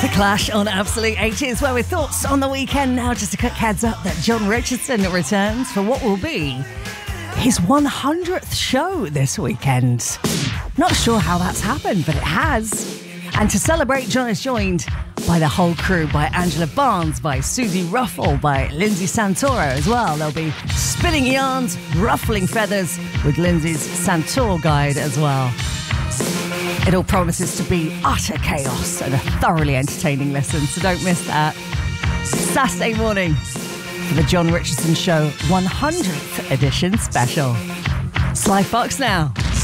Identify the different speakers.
Speaker 1: Clash on Absolute 80s, where with thoughts on the weekend. Now, just a quick heads up that John Richardson returns for what will be his 100th show this weekend. Not sure how that's happened, but it has. And to celebrate, John is joined by the whole crew, by Angela Barnes, by Susie Ruffle, by Lindsay Santoro as well. They'll be spinning yarns, ruffling feathers with Lindsay's Santor guide as well. It all promises to be utter chaos and a thoroughly entertaining listen, so don't miss that. Saturday morning for the John Richardson Show 100th edition special. Sly Fox now.